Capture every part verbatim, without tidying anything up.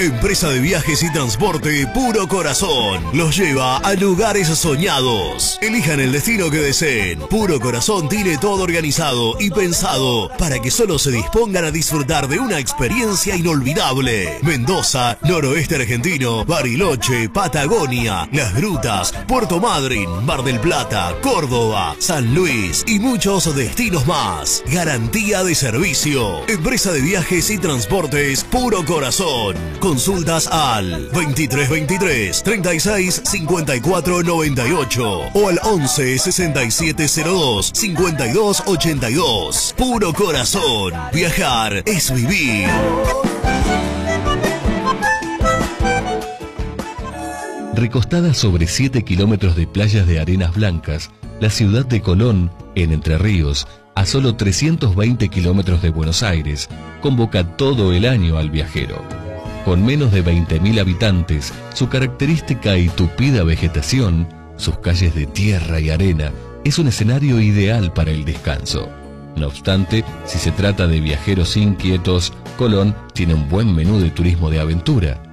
Empresa de viajes y transporte Puro Corazón los lleva a lugares soñados. Elijan el destino que deseen. Puro Corazón tiene todo organizado y pensado para que solo se dispongan a disfrutar de una experiencia inolvidable. Mendoza, noroeste argentino, Bariloche, Patagonia, Las Grutas, Puerto Madryn, Mar del Plata, Córdoba, San Luis y muchos destinos más. Garantía de servicio. Empresa de viajes y transportes Puro Corazón. Consultas al veintitrés veintitrés, treinta y seis, cincuenta y cuatro noventa y ocho o al once, sesenta y siete cero dos, cincuenta y dos ochenta y dos. Puro Corazón. Viajar es vivir. Recostada sobre siete kilómetros de playas de arenas blancas, la ciudad de Colón, en Entre Ríos, a solo trescientos veinte kilómetros de Buenos Aires, convoca todo el año al viajero. Con menos de veinte mil habitantes, su característica y tupida vegetación, sus calles de tierra y arena, es un escenario ideal para el descanso. No obstante, si se trata de viajeros inquietos, Colón tiene un buen menú de turismo de aventura.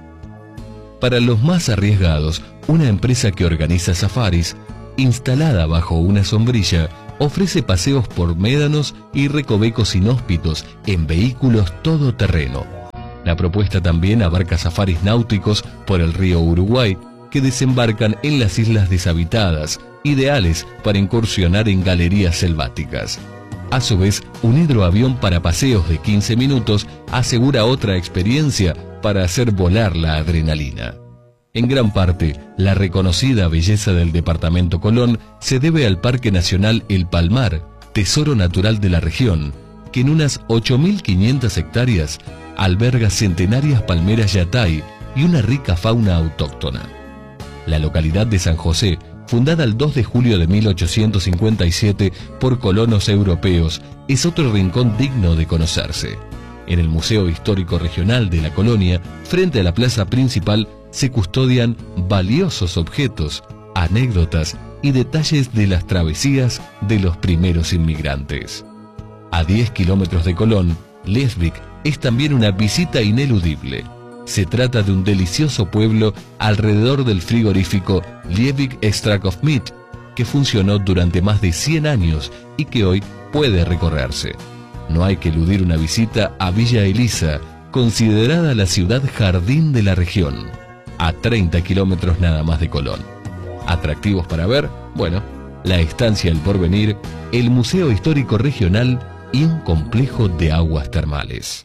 Para los más arriesgados, una empresa que organiza safaris, instalada bajo una sombrilla, ofrece paseos por médanos y recovecos inhóspitos en vehículos todoterreno. La propuesta también abarca safaris náuticos por el río Uruguay, que desembarcan en las islas deshabitadas, ideales para incursionar en galerías selváticas. A su vez, un hidroavión para paseos de quince minutos asegura otra experiencia para hacer volar la adrenalina. En gran parte, la reconocida belleza del departamento Colón se debe al Parque Nacional El Palmar, tesoro natural de la región, que en unas ocho mil quinientas hectáreas alberga centenarias palmeras yatay y una rica fauna autóctona. La localidad de San José, fundada el dos de julio de mil ochocientos cincuenta y siete por colonos europeos, es otro rincón digno de conocerse. En el Museo Histórico Regional de la colonia, frente a la plaza principal, se custodian valiosos objetos, anécdotas y detalles de las travesías de los primeros inmigrantes. A diez kilómetros de Colón, Liesvik es también una visita ineludible. Se trata de un delicioso pueblo alrededor del frigorífico Liesvik Extract of Meat, que funcionó durante más de cien años y que hoy puede recorrerse. No hay que eludir una visita a Villa Elisa, considerada la ciudad jardín de la región, a treinta kilómetros nada más de Colón. Atractivos para ver, bueno, la estancia El Porvenir, el Museo Histórico Regional y un complejo de aguas termales.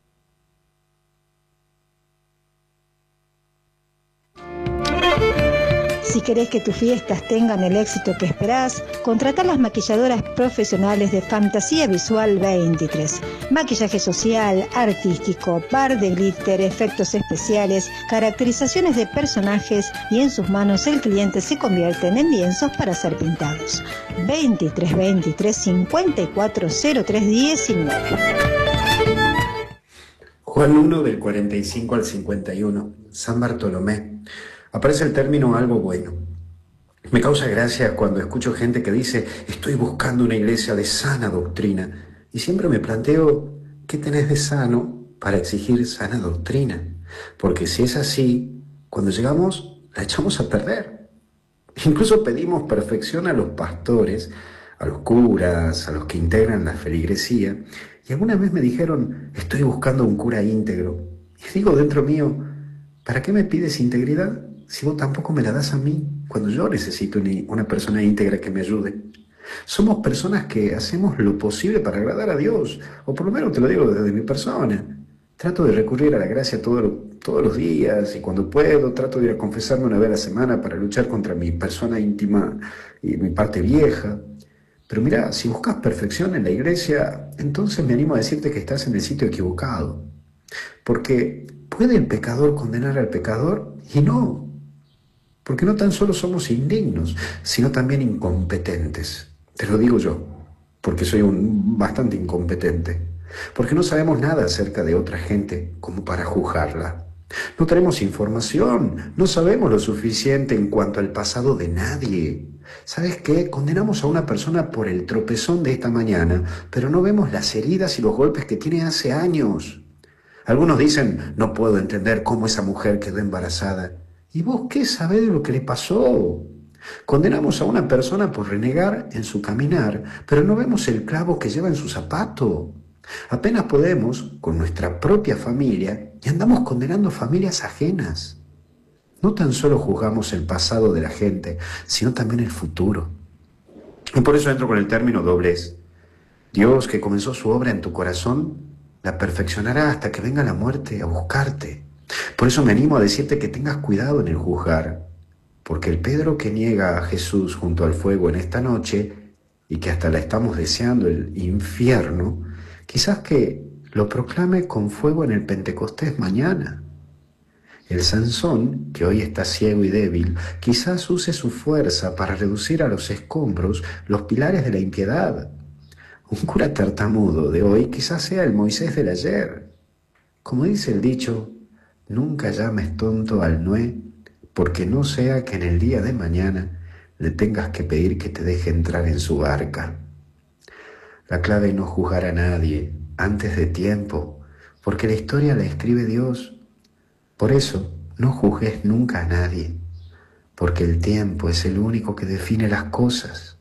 Si querés que tus fiestas tengan el éxito que esperás, contratá las maquilladoras profesionales de Fantasía Visual veintitrés. Maquillaje social, artístico, par de glitter, efectos especiales, caracterizaciones de personajes y en sus manos el cliente se convierte en lienzos para ser pintados. veintitrés veintitrés cincuenta y cuatro cero tres diecinueve. Juan uno del cuarenta y cinco al cincuenta y uno, San Bartolomé. Aparece el término algo bueno. Me causa gracia cuando escucho gente que dice, estoy buscando una iglesia de sana doctrina. Y siempre me planteo, ¿qué tenés de sano para exigir sana doctrina? Porque si es así, cuando llegamos, la echamos a perder. Incluso pedimos perfección a los pastores, a los curas, a los que integran la feligresía. Y alguna vez me dijeron, estoy buscando un cura íntegro. Y digo dentro mío, ¿para qué me pides integridad si vos tampoco me la das a mí cuando yo necesito una persona íntegra que me ayude? Somos personas que hacemos lo posible para agradar a Dios, o por lo menos te lo digo desde mi persona. Trato de recurrir a la gracia todo lo, todos los días y cuando puedo trato de ir a confesarme una vez a la semana para luchar contra mi persona íntima y mi parte vieja. Pero mira, si buscas perfección en la iglesia, entonces me animo a decirte que estás en el sitio equivocado. Porque ¿puede el pecador condenar al pecador? Y no. Porque no tan solo somos indignos, sino también incompetentes. Te lo digo yo, porque soy un bastante incompetente. Porque no sabemos nada acerca de otra gente como para juzgarla. No tenemos información, no sabemos lo suficiente en cuanto al pasado de nadie. ¿Sabes qué? Condenamos a una persona por el tropezón de esta mañana, pero no vemos las heridas y los golpes que tiene hace años. Algunos dicen, no puedo entender cómo esa mujer quedó embarazada. ¿Y vos qué sabés de lo que le pasó? Condenamos a una persona por renegar en su caminar, pero no vemos el clavo que lleva en su zapato. Apenas podemos con nuestra propia familia y andamos condenando familias ajenas. No tan solo juzgamos el pasado de la gente, sino también el futuro. Y por eso entro con el término doblez. Dios, que comenzó su obra en tu corazón, la perfeccionará hasta que venga la muerte a buscarte. Por eso me animo a decirte que tengas cuidado en el juzgar, porque el Pedro que niega a Jesús junto al fuego en esta noche, y que hasta la estamos deseando el infierno, quizás que lo proclame con fuego en el Pentecostés mañana. El Sansón, que hoy está ciego y débil, quizás use su fuerza para reducir a los escombros los pilares de la impiedad. Un cura tartamudo de hoy quizás sea el Moisés del ayer. Como dice el dicho, nunca llames tonto al Noé, porque no sea que en el día de mañana le tengas que pedir que te deje entrar en su barca. La clave es no juzgar a nadie antes de tiempo, porque la historia la escribe Dios. Por eso, no juzgues nunca a nadie, porque el tiempo es el único que define las cosas.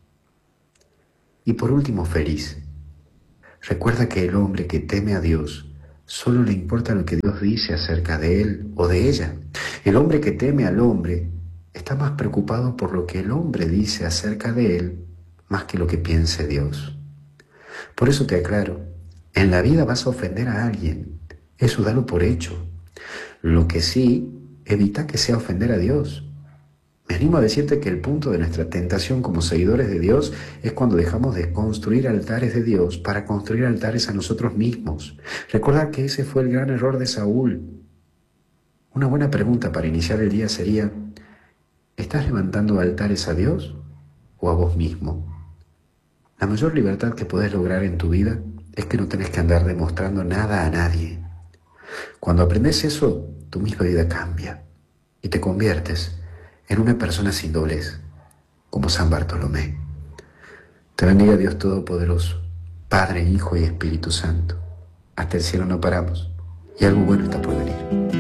Y por último, feliz. Recuerda que el hombre que teme a Dios solo le importa lo que Dios dice acerca de él o de ella. El hombre que teme al hombre está más preocupado por lo que el hombre dice acerca de él más que lo que piense Dios. Por eso te aclaro, en la vida vas a ofender a alguien, eso dalo por hecho. Lo que sí, evita que sea ofender a Dios. Me animo a decirte que el punto de nuestra tentación como seguidores de Dios es cuando dejamos de construir altares de Dios para construir altares a nosotros mismos. Recordar que ese fue el gran error de Saúl. Una buena pregunta para iniciar el día sería, ¿estás levantando altares a Dios o a vos mismo? La mayor libertad que podés lograr en tu vida es que no tenés que andar demostrando nada a nadie. Cuando aprendes eso, tu misma vida cambia y te conviertes en una persona sin doblez, como San Bartolomé. Te bendiga Dios Todopoderoso, Padre, Hijo y Espíritu Santo. Hasta el cielo no paramos y algo bueno está por venir.